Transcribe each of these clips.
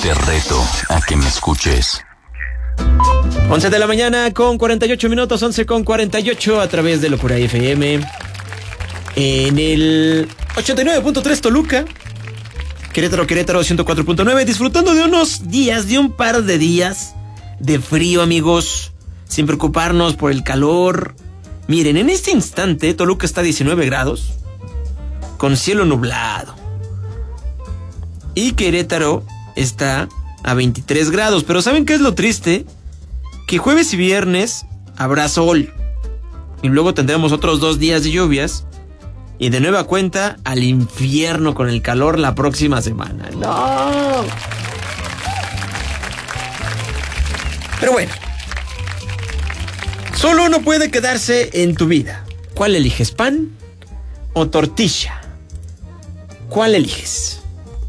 Te reto a que me escuches. 11 de la mañana con 48 minutos, 11 con 48 a través de Locura FM. En el 89.3 Toluca, Querétaro 104.9, disfrutando de unos días, de un par de días de frío, amigos, sin preocuparnos por el calor. Miren, en este instante Toluca está a 19 grados, con cielo nublado. Y Querétaro está a 23 grados, pero ¿saben qué es lo triste? Que jueves y viernes habrá sol, y luego tendremos otros 2 días de lluvias, y de nueva cuenta al infierno con el calor la próxima semana. ¡No! Pero bueno, solo uno puede quedarse en tu vida. ¿Cuál eliges, pan o tortilla? ¿Cuál eliges?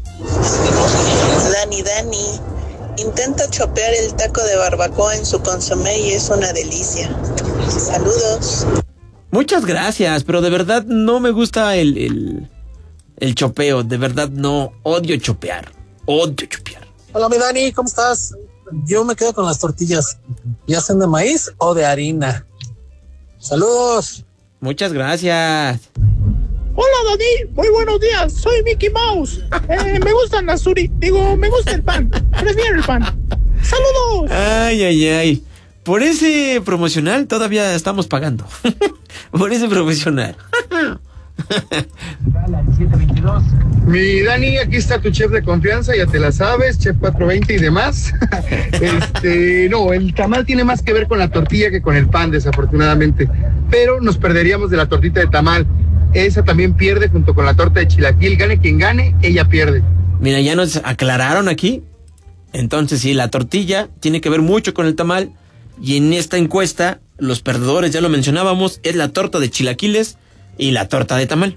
Dani, intenta chopear el taco de barbacoa en su consomé y es una delicia. Saludos. Muchas gracias, pero de verdad no me gusta el chopeo. De verdad no, odio chopear. Hola, mi Dani, ¿cómo estás? Yo me quedo con las tortillas, ya sean de maíz o de harina. Saludos. Muchas gracias. Hola, Dani, muy buenos días, soy Mickey Mouse. Me gustan las me gusta el pan, prefiero el pan. Saludos. Ay. Por ese promocional todavía estamos pagando. Por ese profesional. Mi Dani, aquí está tu chef de confianza, ya te la sabes, chef 420 y demás. No, el tamal tiene más que ver con la tortilla que con el pan, desafortunadamente. Pero nos perderíamos de la tortita de tamal. Esa también pierde junto con la torta de chilaquil. Gane quien gane, ella pierde. Mira, ya nos aclararon aquí. Entonces sí, la tortilla tiene que ver mucho con el tamal. Y en esta encuesta, los perdedores, ya lo mencionábamos, es la torta de chilaquiles y la torta de tamal.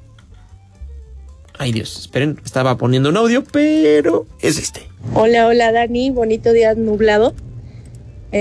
Ay, Dios, esperen, estaba poniendo un audio, pero es este. Hola, Dani, bonito día nublado.